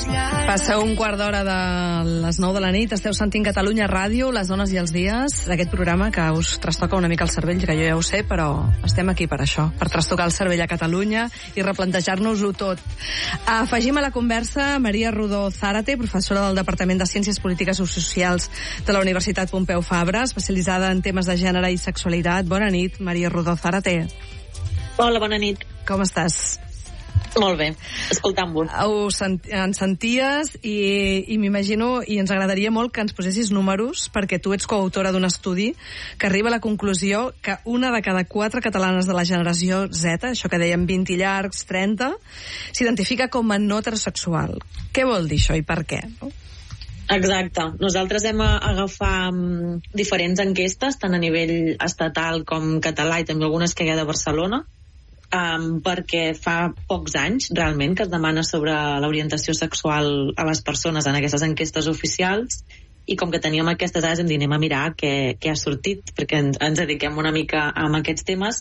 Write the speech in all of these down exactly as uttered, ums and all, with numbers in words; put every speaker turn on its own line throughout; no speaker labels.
Passeu un quart d'hora de les nou de la nit, esteu sentint Catalunya Ràdio, Les dones i els dies, aquest programa que us trastoca una mica el cervell, que jo ja ho sé, però estem aquí per això, per trastocar el cervell a Catalunya i replantejar-nos-ho tot. Afegim a la conversa Maria Rodó Zárate, professora del Departament de Ciències Polítiques i Socials de la Universitat Pompeu Fabra, especialitzada en temes de gènere i sexualitat. Bona nit, Maria Rodó Zárate.
Hola, bona nit.
Com estàs?
Molt bé, escoltant-vos.
Ho sent, ens senties i, i m'imagino, i ens agradaria molt que ens posessis números, perquè tu ets coautora d'un estudi que arriba a la conclusió que una de cada quatre catalanes de la generació Z, això que dèiem vint i llargs, trenta, s'identifica com a no heterosexual. Què vol dir això i per què?
Exacte. Nosaltres hem agafat um, diferents enquestes, tant a nivell estatal com català, i també algunes que hi ha de Barcelona, Um, perquè fa pocs anys realment que es demana sobre l'orientació sexual a les persones en aquestes enquestes oficials, i com que teníem aquestes dades hem dit anem a mirar què, què ha sortit, perquè ens, ens dediquem una mica a aquests temes,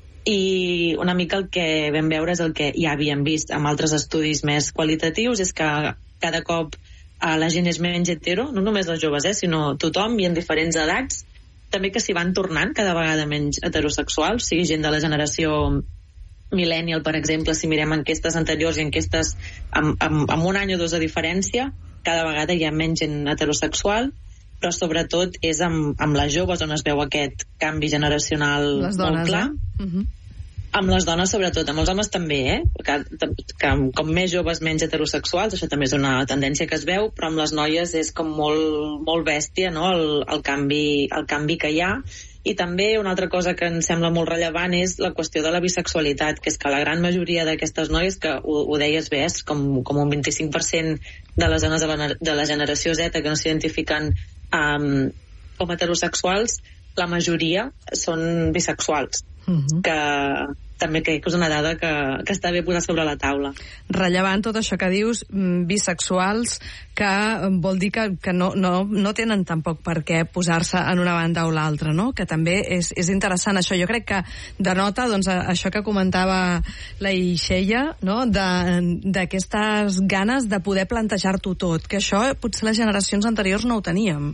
i una mica el que vam veure és el que ja havíem vist amb altres estudis més qualitatius, és que cada cop uh, la gent és menys hetero, no només els joves, eh, sinó tothom, i en diferents edats, també que s'hi van tornant cada vegada menys heterosexuals, sigui gent de la generació millennial, per exemple, si mirem enquestes anteriors i enquestes amb, amb, amb un any o dos de diferència, cada vegada hi ha menys gent heterosexual, però sobretot és amb, amb les joves on es veu aquest canvi generacional
les dones,
molt clar.
Eh? Uh-huh.
Amb les dones sobretot, amb els homes també, eh? Que, que com més joves menys heterosexuals, això també és una tendència que es veu, però amb les noies és com molt, molt bèstia, no? el, el, canvi, el canvi que hi ha. I també una altra cosa que ens sembla molt rellevant és la qüestió de la bisexualitat, que és que la gran majoria d'aquestes noies, que ho, ho deies bé, és com, com un vint-i-cinc per cent de les dones de la, de la generació Z que no s'identifiquen um, com heterosexuals, la majoria són bisexuals. Uh-huh. Que també crec que és una dada que, que està bé posar sobre la taula.
Rellevant tot això que dius, bisexuals, que vol dir que, que no, no, no tenen tampoc per què posar-se en una banda o l'altra, no? Que també és, és interessant això. Jo crec que denota doncs, això que comentava la Ixella, no? D'aquestes ganes de poder plantejar-t'ho tot, que això potser les generacions anteriors no ho teníem.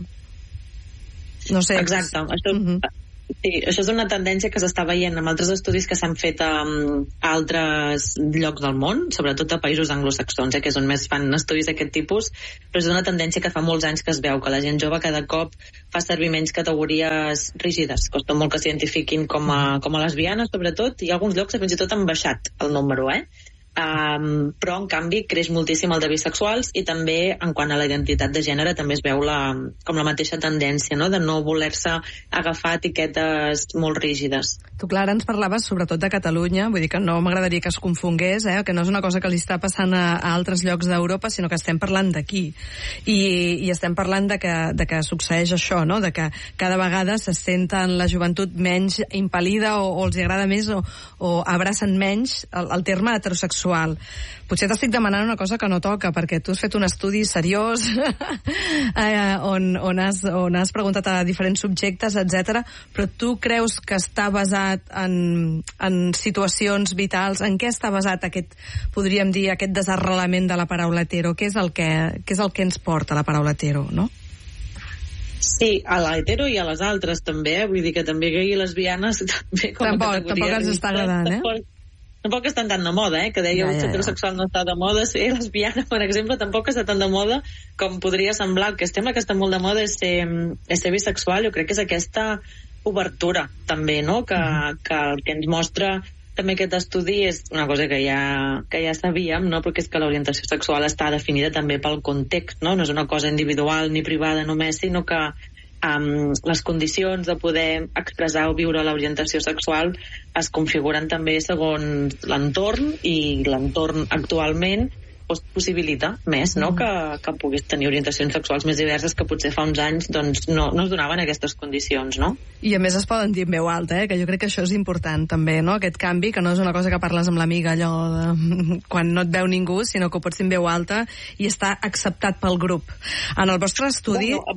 No sé.
Exacte. Això... Uh-huh. Sí, això és una tendència que s'està veient amb altres estudis que s'han fet a, a altres llocs del món, sobretot a països anglosaxons, eh, que és on més fan estudis d'aquest tipus, però és una tendència que fa molts anys que es veu, que la gent jove cada cop fa servir menys categories rígides. Costa molt que s'identifiquin com a, com a lesbianes, sobretot, i alguns llocs fins i tot han baixat el número, eh? Um, però en canvi creix moltíssim el de bisexuals, i també en quant a la identitat de gènere també es veu la, com la mateixa tendència, no? De no voler-se agafar etiquetes molt rígides.
Tu, Clara, ens parlaves sobretot de Catalunya, vull dir que no m'agradaria que es confongués, eh? Que no és una cosa que li està passant a, a altres llocs d'Europa, sinó que estem parlant d'aquí, i, i estem parlant de que, de que succeeix això, no? De que cada vegada se senten la joventut menys impel·lida o, o els agrada més o, o abracen menys el, el terme heterosexual. Potser t'estic demanant una cosa que no toca, perquè tu has fet un estudi seriós eh, on, on, has, on has preguntat a diferents subjectes, etcètera. Però tu creus que està basat en, en situacions vitals? En què està basat aquest, podríem dir, aquest desarrelament de la paraula hetero? Què és el que, què és el que ens porta la paraula hetero, no?
Sí, a la hetero i a les altres també, eh? Vull dir que també gai i lesbianes també com
tampoc,
a categoria.
Tampoc ens està agradant, eh?
Tampoc estan tan de moda, eh? Que deia ja, ja, ja. Heterosexual no està de moda, ser lesbiana, per exemple, tampoc està tan de moda com podria semblar. El que sembla que està molt de moda és ser, és ser bisexual. Jo crec que és aquesta obertura, també, no? Que, que el que ens mostra també aquest estudi és una cosa que ja, que ja sabíem, no? Perquè és que l'orientació sexual està definida també pel context, no? No és una cosa individual ni privada només, sinó que Um, les condicions de poder expressar o viure l'orientació sexual es configuren també segons l'entorn, i l'entorn actualment doncs, possibilita més, no? que, que puguis tenir orientacions sexuals més diverses que potser fa uns anys doncs, no, no es donaven aquestes condicions, no?
I a més es poden dir en veu alta, eh? Que jo crec que això és important també, no? Aquest canvi, que no és una cosa que parles amb l'amiga allò de... quan no et veu ningú, sinó que ho pots dir en veu alta i està acceptat pel grup. En el vostre estudi...
Bueno, a veure...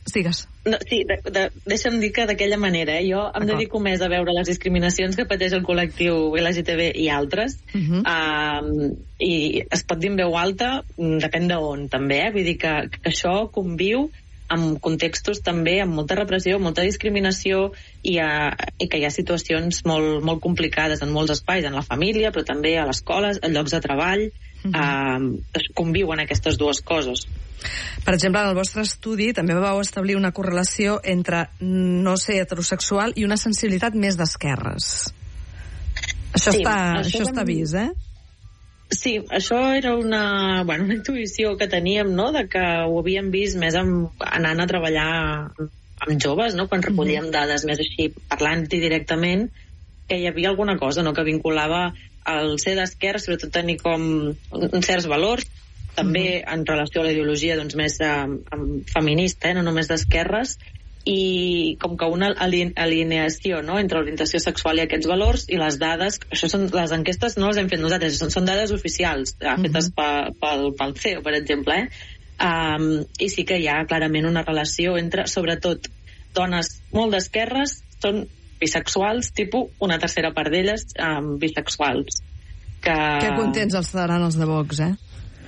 Sigues.
No, sí, de, de, deixa'm dir que d'aquella manera, eh? Jo em dedico més a veure les discriminacions que pateix el col·lectiu L G T B i altres, uh-huh. um, i es pot dir en veu alta, depèn d'on també, eh? Vull dir que, que això conviu amb contextos també amb molta repressió, molta discriminació i, a, i que hi ha situacions molt, molt complicades en molts espais, en la família, però també a les escoles, a llocs de treball, uh-huh. eh, conviuen aquestes dues coses.
Per exemple, en el vostre estudi també vau establir una correlació entre no ser heterosexual i una sensibilitat més d'esquerres. Això, sí, està, això, això està vist, eh?
Sí, això era una, bueno, una intuïció que teníem, no?, de que ho havíem vist més amb, anant a treballar amb joves, no?, quan recollíem mm-hmm. dades més així, parlant-hi directament, que hi havia alguna cosa, no?, que vinculava el ser d'esquerra, sobretot tenir com certs valors, també mm-hmm. en relació a la ideologia doncs, més um, feminista, eh, no només d'esquerres, i com que una alineació, no?, entre l'orientació sexual i aquests valors i les dades, això són, les enquestes no les hem fet nosaltres, són, són dades oficials uh-huh. fetes pel, pel, pel C E O, per exemple, eh? um, i sí que hi ha clarament una relació entre, sobretot, dones molt d'esquerres són bisexuals, tipus una tercera part d'elles um, bisexuals. Que...
Que contents els seran els de Vox, eh?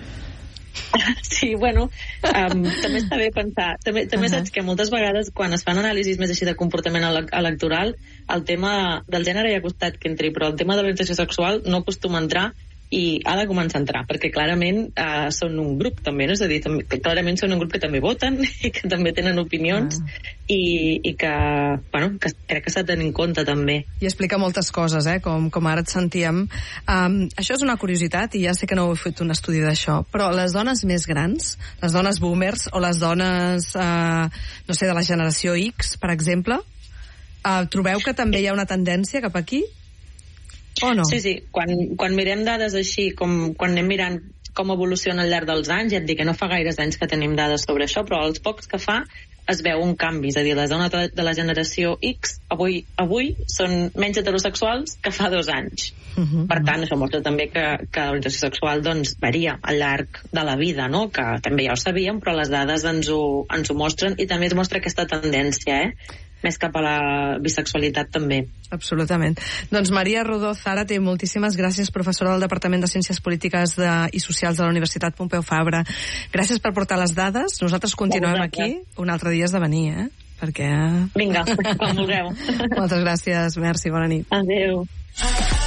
Sí, bueno, um, també està bé pensar. També, també uh-huh. saps que moltes vegades quan es fan anàlisis més així de comportament ele- electoral, el tema del gènere hi ha costat que entri, però el tema de l'orientació sexual no acostuma a entrar i ha de començar a entrar, perquè clarament uh, són un grup també, no? És a dir, també, clarament són un grup que també voten i que també tenen opinions uh. i, i que, bueno, que crec que s'ha de tenir en compte també.
I explica moltes coses, eh? Com, com ara et sentíem. Um, això és una curiositat i ja sé que no heu fet un estudi d'això, però les dones més grans, les dones boomers o les dones, uh, no sé, de la generació X, per exemple, uh, trobeu que també hi ha una tendència cap aquí? O no?
Sí, sí, quan, quan mirem dades així, com quan anem mirant com evoluciona al llarg dels anys, ja et dic que no fa gaires anys que tenim dades sobre això, però els pocs que fa es veu un canvi, és a dir, les dones de la generació X avui avui són menys heterosexuals que fa dos anys. Uh-huh. Per tant, això mostra també que, que l'orientació sexual doncs, varia al llarg de la vida, no? Que també ja ho sabíem, però les dades ens ho, ens ho mostren i també es mostra aquesta tendència, eh? Més cap a la bisexualitat també.
Absolutament. Doncs Maria Rodó Zárate, moltíssimes gràcies, professora del Departament de Ciències Polítiques de, i Socials de la Universitat Pompeu Fabra. Gràcies per portar les dades. Nosaltres continuem aquí. Un altre dia has de venir, eh? Perquè...
Vinga, quan vulgueu.
Moltes gràcies, merci, bona nit.
Adéu.